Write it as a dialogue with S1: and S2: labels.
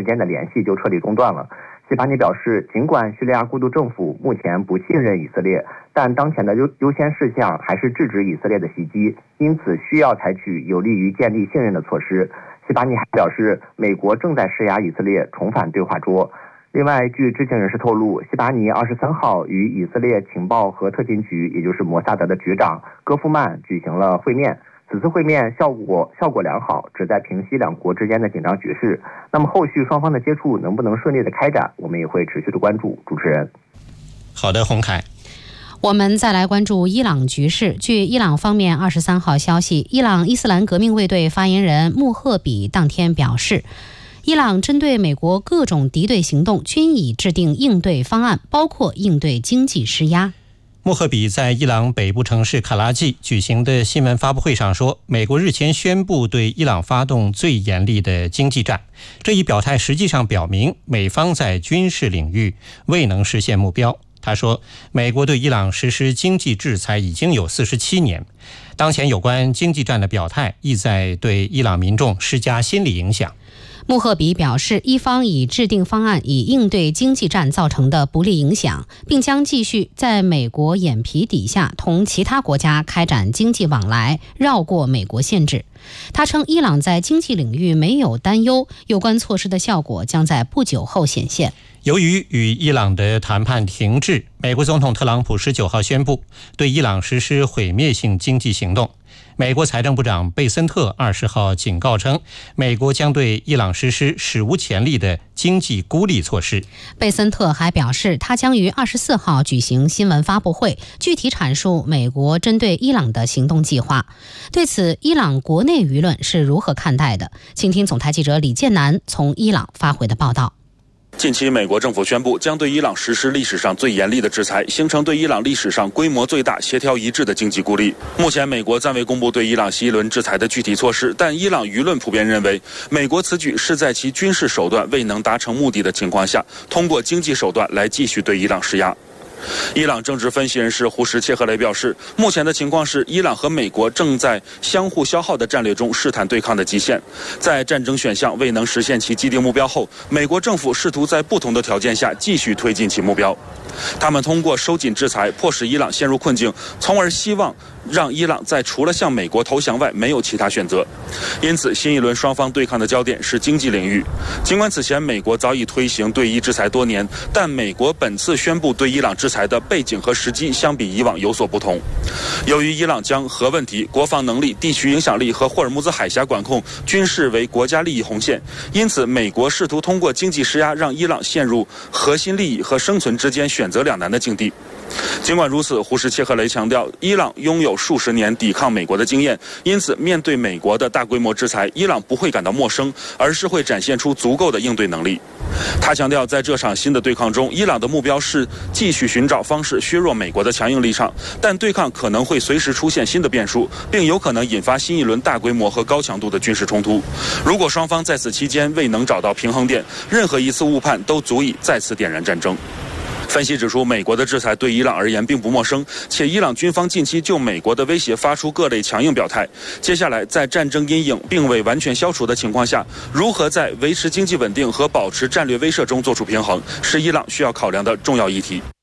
S1: 间的联系就彻底中断了。西巴尼表示，尽管叙利亚过渡政府目前不信任以色列，但当前的优先事项还是制止以色列的袭击，因此需要采取有利于建立信任的措施。西巴尼还表示，美国正在施压以色列重返对话桌。另外，据知情人士透露，西巴尼23号与以色列情报和特勤局，也就是摩萨德的局长戈夫曼举行了会面。此次会面效果良好，旨在平息两国之间的紧张局势。那么后续双方的接触能不能顺利的开展，我们也会持续的关注。主持人，
S2: 好的，洪凯。
S3: 我们再来关注伊朗局势。据伊朗方面23号消息，伊朗伊斯兰革命卫队发言人穆赫比当天表示，伊朗针对美国各种敌对行动均已制定应对方案，包括应对经济施压。
S2: 穆赫比在伊朗北部城市卡拉季举行的新闻发布会上说，美国日前宣布对伊朗发动最严厉的经济战，这一表态实际上表明美方在军事领域未能实现目标。他说，美国对伊朗实施经济制裁已经有47年，当前有关经济战的表态意在对伊朗民众施加心理影响。
S3: 穆赫比表示，伊方已制定方案以应对经济战造成的不利影响，并将继续在美国眼皮底下同其他国家开展经济往来，绕过美国限制。他称，伊朗在经济领域没有担忧，有关措施的效果将在不久后显现。
S2: 由于与伊朗的谈判停滞，美国总统特朗普19号宣布对伊朗实施毁灭性经济行动。美国财政部长贝森特20号警告称，美国将对伊朗实施史无前例的经济孤立措施。
S3: 贝森特还表示，他将于24号举行新闻发布会，具体阐述美国针对伊朗的行动计划。对此，伊朗国内舆论是如何看待的？请听总台记者李建南从伊朗发回的报道。
S4: 近期，美国政府宣布将对伊朗实施历史上最严厉的制裁，形成对伊朗历史上规模最大、协调一致的经济孤立。目前，美国暂未公布对伊朗新一轮制裁的具体措施，但伊朗舆论普遍认为，美国此举是在其军事手段未能达成目的的情况下，通过经济手段来继续对伊朗施压。伊朗政治分析人士胡什切赫雷表示，目前的情况是伊朗和美国正在相互消耗的战略中试探对抗的极限。在战争选项未能实现其既定目标后，美国政府试图在不同的条件下继续推进其目标。他们通过收紧制裁迫使伊朗陷入困境，从而希望让伊朗在除了向美国投降外没有其他选择。因此，新一轮双方对抗的焦点是经济领域。尽管此前美国早已推行对伊制裁多年，但美国本次宣布对伊朗制裁的背景和时机相比以往有所不同。由于伊朗将核问题、国防能力、地区影响力和霍尔木兹海峡管控均视为国家利益红线，因此美国试图通过经济施压让伊朗陷入核心利益和生存之间选择两难的境地。尽管如此，胡什切赫雷强调，伊朗拥有数十年抵抗美国的经验，因此面对美国的大规模制裁，伊朗不会感到陌生，而是会展现出足够的应对能力。他强调，在这场新的对抗中，伊朗的目标是继续寻找方式削弱美国的强硬立场，但对抗可能会随时出现新的变数，并有可能引发新一轮大规模和高强度的军事冲突。如果双方在此期间未能找到平衡点，任何一次误判都足以再次点燃战争。分析指出，美国的制裁对伊朗而言并不陌生，且伊朗军方近期就美国的威胁发出各类强硬表态。接下来，在战争阴影并未完全消除的情况下，如何在维持经济稳定和保持战略威慑中做出平衡，是伊朗需要考量的重要议题。